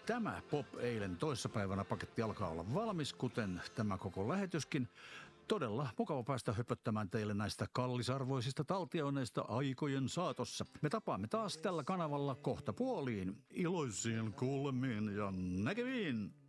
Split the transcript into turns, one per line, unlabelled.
Tämä Pop eilen toissapäivänä paketti alkaa olla valmis, kuten tämä koko lähetyskin. Todella mukava päästä höpöttämään teille näistä kallisarvoisista taltioineista aikojen saatossa. Me tapaamme taas tällä kanavalla kohta puoliin. Iloisiin kuulemiin ja näkemiin!